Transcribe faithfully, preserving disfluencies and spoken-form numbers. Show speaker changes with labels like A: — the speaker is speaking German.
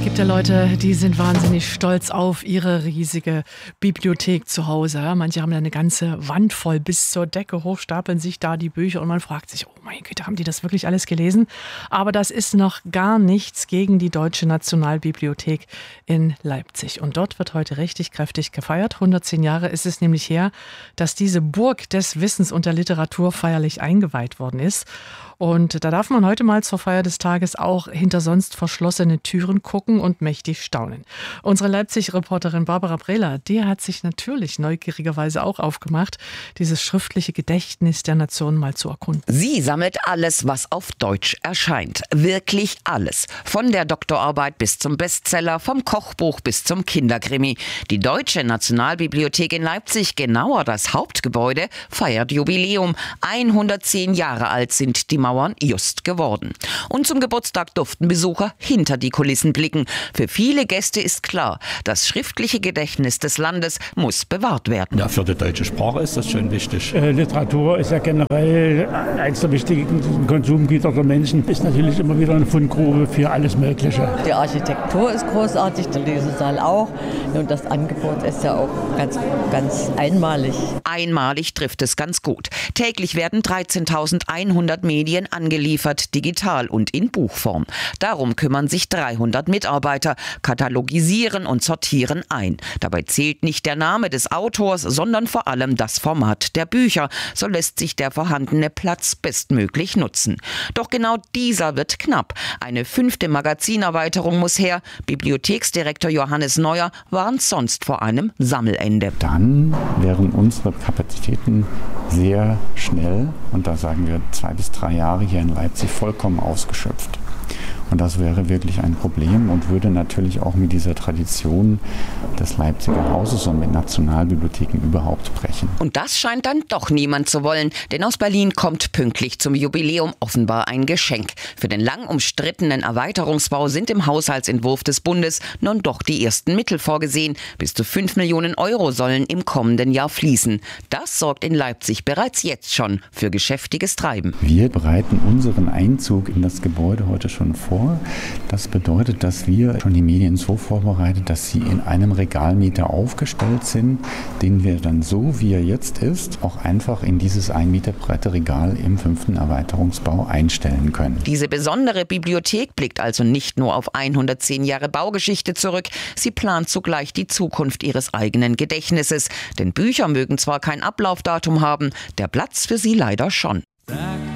A: gibt ja Leute, die sind wahnsinnig stolz auf ihre riesige Bibliothek zu Hause. Manche haben da eine ganze Wand voll, bis zur Decke hoch stapeln sich da die Bücher und man fragt sich, oh mein Gott, haben die das wirklich alles gelesen? Aber das ist noch gar nichts gegen die Deutsche Nationalbibliothek in Leipzig. Und dort wird heute richtig kräftig gefeiert. hundertzehn Jahre ist es nämlich her, dass diese Burg des Wissens und der Literatur feierlich eingeweiht worden ist. Und da darf man heute mal zur Feier des Tages auch hinter sonst verschlossene Türen gucken und mächtig staunen. Unsere Leipzig-Reporterin Barbara Brehler, die hat sich natürlich neugierigerweise auch aufgemacht, dieses schriftliche Gedächtnis der Nation mal zu erkunden.
B: Sie sammelt alles, was auf Deutsch erscheint. Wirklich alles. Von der Doktorarbeit bis zum Bestseller, vom Kochbuch bis zum Kinderkrimi. Die Deutsche Nationalbibliothek in Leipzig, genauer das Hauptgebäude, feiert Jubiläum. hundertzehn Jahre alt sind die Mauern just geworden. Und zum Geburtstag durften Besucher hinter die Kulissen blicken. Für viele Gäste ist klar, das schriftliche Gedächtnis des Landes muss bewahrt werden.
C: Ja, für die deutsche Sprache ist das schon wichtig.
D: Äh, Literatur ist ja generell eines der wichtigen Konsumgüter der Menschen. Ist natürlich immer wieder eine Fundgrube für alles Mögliche.
E: Die Architektur ist großartig, der Lesesaal auch. Und das Angebot ist ja auch ganz, ganz einmalig.
B: Einmalig trifft es ganz gut. Täglich werden dreizehntausendeinhundert Medien angeliefert, digital und in Buchform. Darum kümmern sich dreihundert Mitarbeiter, katalogisieren und sortieren ein. Dabei zählt nicht der Name des Autors, sondern vor allem das Format der Bücher. So lässt sich der vorhandene Platz bestmöglich nutzen. Doch genau dieser wird knapp. Eine fünfte Magazinerweiterung muss her. Bibliotheksdirektor Johannes Neuer warnt sonst vor einem Sammelende.
F: Dann wären unsere Kapazitäten sehr schnell, und da sagen wir zwei bis drei Jahre hier in Leipzig, vollkommen ausgeschöpft. Und das wäre wirklich ein Problem und würde natürlich auch mit dieser Tradition des Leipziger Hauses und mit Nationalbibliotheken überhaupt brechen.
B: Und das scheint dann doch niemand zu wollen, denn aus Berlin kommt pünktlich zum Jubiläum offenbar ein Geschenk. Für den lang umstrittenen Erweiterungsbau sind im Haushaltsentwurf des Bundes nun doch die ersten Mittel vorgesehen. Bis zu fünf Millionen Euro sollen im kommenden Jahr fließen. Das sorgt in Leipzig bereits jetzt schon für geschäftiges Treiben.
F: Wir bereiten unseren Einzug in das Gebäude heute schon vor. Das bedeutet, dass wir schon die Medien so vorbereitet, dass sie in einem Regalmeter aufgestellt sind, den wir dann so, wie er jetzt ist, auch einfach in dieses ein Meter breite Regal im fünften Erweiterungsbau einstellen können.
B: Diese besondere Bibliothek blickt also nicht nur auf hundertzehn Jahre Baugeschichte zurück, sie plant zugleich die Zukunft ihres eigenen Gedächtnisses. Denn Bücher mögen zwar kein Ablaufdatum haben, der Platz für sie leider schon.